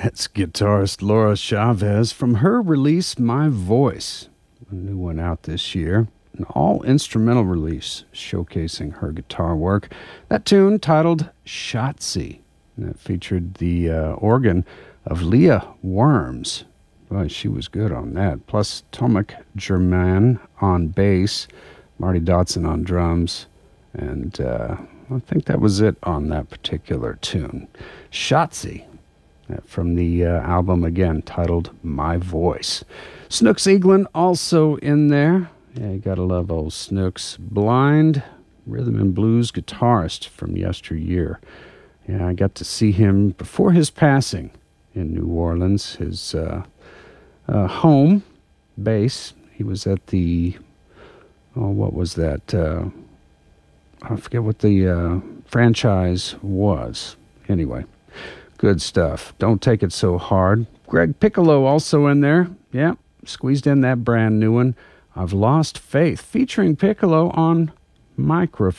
That's guitarist Laura Chavez from her release My Voice, a new one out this year. An all-instrumental release showcasing her guitar work. That tune titled Shotzi. And that featured the organ of Leah Worms. Boy, she was good on that. Plus Tomek German on bass, Marty Dotson on drums, and I think that was it on that particular tune. Shotzi, from the album again titled My Voice. Snooks Eaglin also in there. Yeah, you gotta love old Snooks. Blind rhythm and blues guitarist from yesteryear. Yeah, I got to see him before his passing in New Orleans, his home base. He was at the, what was that? I forget what the franchise was. Anyway, good stuff. Don't Take It So Hard. Greg Piccolo also in there. Yeah, squeezed in that brand new one. I've Lost Faith, featuring Piccolo on microphone.